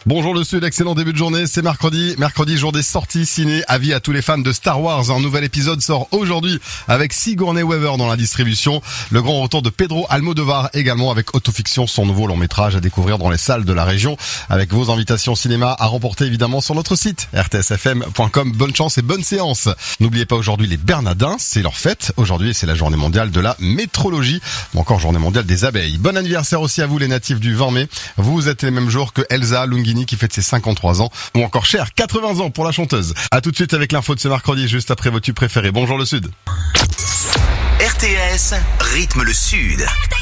Bonjour le Sud, excellent début de journée, c'est mercredi, jour des sorties ciné, avis à tous les fans de Star Wars. Un nouvel épisode sort aujourd'hui avec Sigourney Weaver dans la distribution. Le grand retour de Pedro Almodovar également avec Autofiction, son nouveau long métrage à découvrir dans les salles de la région avec vos invitations cinéma à remporter évidemment sur notre site rtsfm.com. Bonne chance et bonne séance. N'oubliez pas aujourd'hui les Bernardins, c'est leur fête. Aujourd'hui c'est la journée mondiale de la métrologie ou encore journée mondiale des abeilles. Bon anniversaire aussi à vous les natifs du 20 mai. Vous êtes les mêmes jours que Elsa Lungini qui fête ses 53 ans ou encore Cher, 80 ans pour la chanteuse. À tout de suite avec l'info de ce mercredi juste après vos tubes préférés. Bonjour le Sud. RTS rythme le Sud.